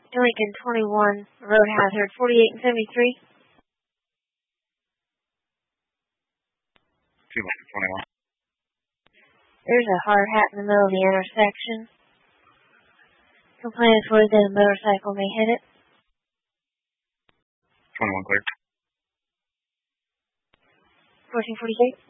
Lincoln 21, road hazard 48 and 73. 2 Lincoln 21. There's a hard hat in the middle of the intersection. Complainant is worried that a motorcycle may hit it. 21 clear. 1448.